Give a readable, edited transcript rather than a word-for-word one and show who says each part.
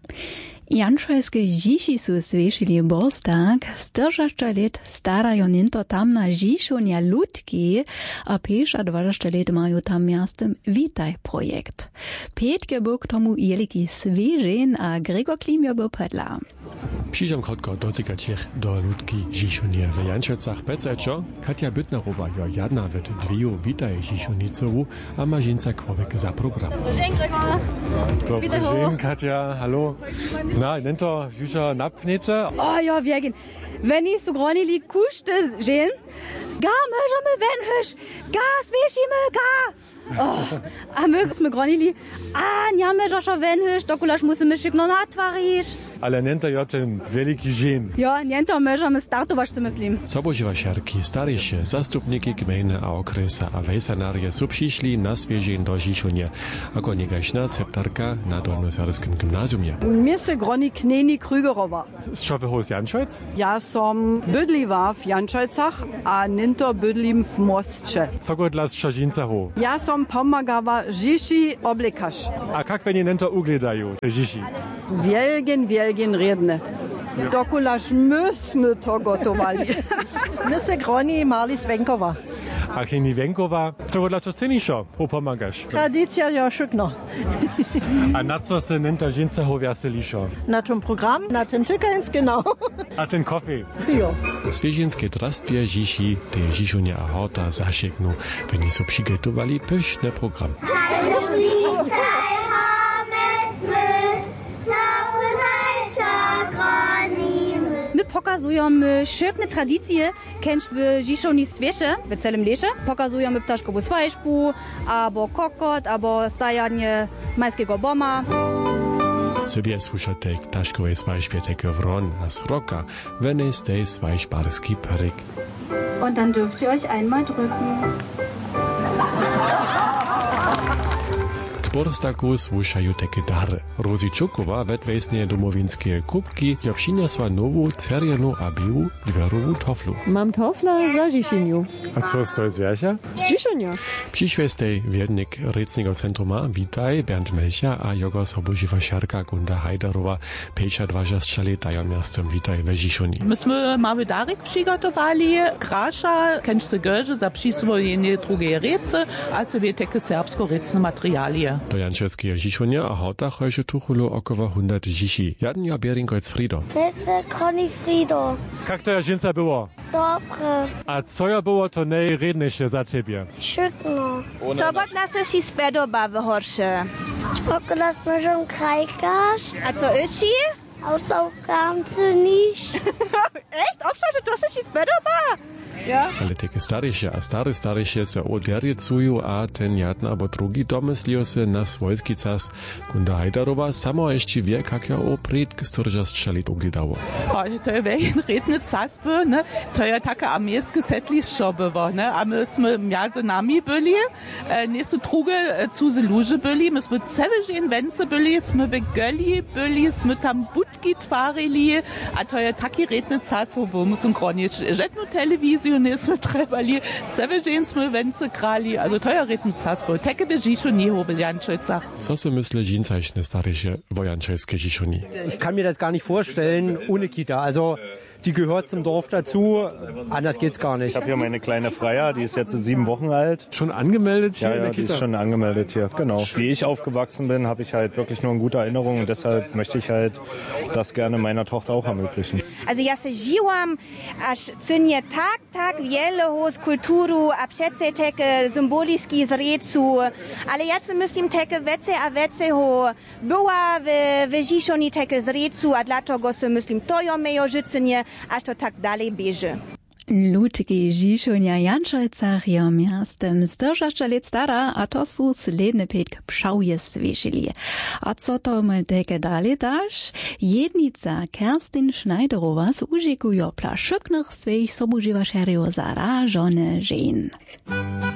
Speaker 1: Janšojske žiši su svešili borstak, stržašća let starajo ninto tam na žišonja lutki, a peša 20 let mają tam miastem Witaj projekt. Petke był k tomu jeliki svežen, a Gregor Klimio był pedla.
Speaker 2: Přijdem krótko dotykać do lutki žišonje w Janšovcach Pecečo. Katja Büttnerowa jo jedna w dwiju Witaj žišonicovu, a ma žinca kłowek za program.
Speaker 3: Dobry dzień, Gregor.
Speaker 2: Dobry dzień, Katja, hallo. Na, nennt er Jüscher Napknete?
Speaker 3: Oh ja, wir gehen. Wenn ich so grani li kuste sehen, gar möge me wenn hüsch, gar sveši me gar. Oh, a mögens me grani li, ja möge schon wenn hüsch, dokulaš musi me šik no natvariš.
Speaker 2: Ale nennt er ja ten veliki žen.
Speaker 3: Ja, nennt er möge me startovaš se mislim.
Speaker 2: Soboživa šerki, starejšie zastupniki gmejne a okresa a vejsanarje su přišli na svežen do žišonje, ako negašna ceptarka na Dolnoserskim gymnazjumje.
Speaker 4: Mir se groni kneni Krügerova.
Speaker 2: Z čoveho z Janšojc?
Speaker 4: Ja som bydliva v Janšojcach a ninto bydlim v Mostče.
Speaker 2: Co go dla Šažinca ho?
Speaker 4: Ja som pomagava žiši oblikaš.
Speaker 2: A kak veni nento ugledaju, te žiši?
Speaker 4: Wielgen redne. Dokulaš my sme to gotovali.
Speaker 5: My se groni Marlis Venkova.
Speaker 2: A klini Venkova, co go dla to cenišo, ho pomagaš?
Speaker 5: Tradicija jo šukno.
Speaker 2: A na co se nento žinca ho veselišo?
Speaker 5: Na tom program, na ten tykens, genau.
Speaker 2: A ten kofi?
Speaker 5: Jo.
Speaker 2: Svežinske drastwie žiši, te žišonja a horta zašeknu, veni so přigetovali pyšne program.
Speaker 3: Pokazujemy szybne tradycje, kęcz w Żiszoni Swiesze, w celym lesie. Pokazujemy ptaszkową swajszpu, albo kokot, albo stajanie majskiego boma.
Speaker 2: Sobie słyszycie ptaszkowej swajszpie tego wron, a sroka, wenn es tej swajszbarski perik.
Speaker 3: Und dann dürft ihr euch einmal drücken.
Speaker 2: Borstaku słyszają takie dary. Rozi Čuková vedvesnie domowinskie kubki jo przyniosła nową cerianu a biału dwerową toflu.
Speaker 5: Mam tofla za Žišinju.
Speaker 2: A co z to zwierzia?
Speaker 5: Žišonja.
Speaker 2: Przyszłej wiednik Recniego Centruma Witaj Bernd Melcher a jego soboživa šerka Gunda Hajdarowa pecha 20 lata jo miastem Witaj we Žišoni.
Speaker 6: Myśmy mały darek przygotowali, krasza, kęczce görze za przyswojenie drugiej rece, a sobie takie serbsko-recne materialie.
Speaker 2: Do Janšovského žišonja a horta chojše tuchulo około 100 žiši. Jadn ja Beringoc Frido.
Speaker 7: To jest Kroni Frido.
Speaker 2: Jak to ja žinca było?
Speaker 7: Dobre.
Speaker 2: A co ja było to najredniejsze za ciebie?
Speaker 7: Szykno.
Speaker 8: Co bok nas się spodoba w horsze?
Speaker 7: Okulas możą krajkasz.
Speaker 8: A co ishi?
Speaker 7: Hausaufgaben zu nicht.
Speaker 8: Echt? Obszar, że to się spodoba? Ja.
Speaker 2: Ale takie starejsze a starejsze se odlerjecuju a ten jadn abo drugi domyslijo se na svojski cas. Gunda Hajdarowa samo jeszcze wie, jak ja o predk stržasčalit ugledało.
Speaker 6: To je veljen redny cas był, ne? To je taka armejskie setlišćo było, ne? A myśmy między nami byli, nie są drugie cuze ludzie byli, myśmy całe dzień węce byli, myśmy w Gölli byli, myśmy tam budki twarili, a to je taki redny cas, bo myśmy gronić żadną telewizję nismo trebali, całe dzień sme węce krali, also to je redny cas był. Takie by Žišoni w Janšovcach.
Speaker 2: Co se myśli žincašne starejsze wojančevske Žišoni?
Speaker 9: Ich kann mir das gar nicht vorstellen ohne Kita. Also die gehört zum Dorf dazu. Anders geht's gar nicht.
Speaker 10: Ich habe hier meine kleine Freya, die ist jetzt 7 Wochen alt.
Speaker 2: Schon angemeldet hier in der
Speaker 10: die
Speaker 2: Kita?
Speaker 10: ist schon angemeldet hier, genau. Wie ich aufgewachsen bin, habe ich halt wirklich nur eine gute Erinnerung und deshalb möchte ich halt das gerne meiner Tochter auch ermöglichen.
Speaker 8: Also ja se žiłam, aż cynie tak wiele z kulturu, a przece takie symboliski zrecu, ale ja se myślim takie wece ho była w Žišoni takie zrecu, a dlaczego se myślim to jo mejo życenie, aż to tak dalej bieže.
Speaker 1: Lutki Žišonja Janšovcach jo miastem stržašća let stara, a to su sledne petk pšauje svešili. A co to my teke dalej daš? Jednica Kerstin Schneiderova z Užiku jo plašyknych svejich sobuživašerjo zaražone žen.